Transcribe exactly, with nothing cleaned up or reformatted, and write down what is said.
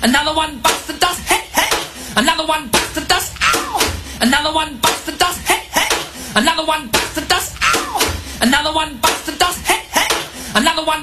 Another one bites the dust, hey, hey. Another one bites the dust, ow. Another one bites the dust, hey, hey. Another one bites the dust, ow. Another one bites the dust, hey, hey. Another one